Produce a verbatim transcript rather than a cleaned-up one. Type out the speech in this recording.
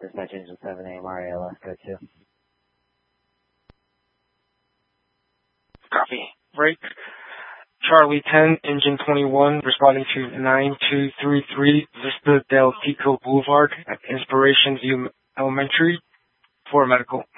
Dispatch Angel seven A, Mario, let's go two. Copy. Break. Charlie ten, Engine twenty-one, responding to nine two three three Vista del Pico Boulevard at Inspiration View Elementary for medical.